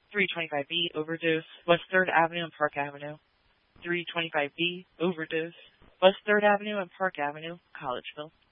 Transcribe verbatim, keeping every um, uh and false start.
three twenty-five B, overdose, West third Avenue and Park Avenue. three twenty-five B, overdose, West third Avenue and Park Avenue, Collegeville.